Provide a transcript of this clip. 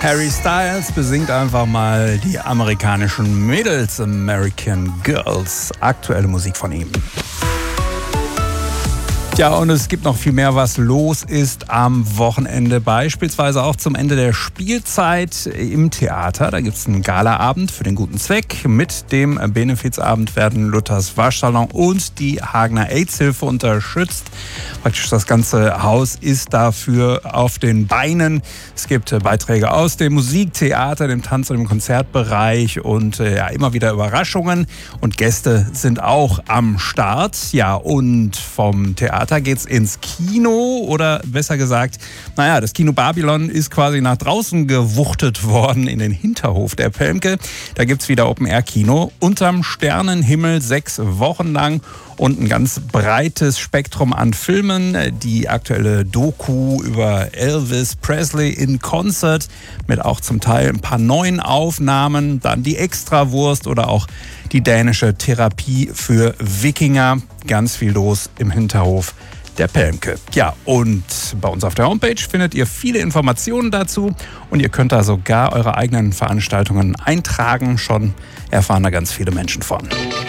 Harry Styles besingt einfach mal die amerikanischen Mädels, American Girls. Aktuelle Musik von ihm. Ja, und es gibt noch viel mehr, was los ist am Wochenende. Beispielsweise auch zum Ende der Spielzeit im Theater. Da gibt es einen Galaabend für den guten Zweck. Mit dem Benefizabend werden Luthers Waschsalon und die Hagener AIDS-Hilfe unterstützt. Praktisch das ganze Haus ist dafür auf den Beinen. Es gibt Beiträge aus dem Musik-, Theater-, dem Tanz- und dem Konzertbereich und immer wieder Überraschungen. Und Gäste sind auch am Start. Ja, und vom Theater geht's ins Kino oder besser gesagt, das Kino Babylon ist quasi nach draußen gewuchtet worden in den Hinterhof der Pelmke. Da gibt's wieder Open-Air-Kino unterm Sternenhimmel 6 Wochen lang und ein ganz breites Spektrum an Filmen. Die aktuelle Doku über Elvis Presley in Concert mit auch zum Teil ein paar neuen Aufnahmen. Dann die Extrawurst oder auch die dänische Therapie für Wikinger. Ganz viel los im Hinterhof der Pelmke. Ja, und bei uns auf der Homepage findet ihr viele Informationen dazu und ihr könnt da sogar eure eigenen Veranstaltungen eintragen. Schon erfahren da ganz viele Menschen von.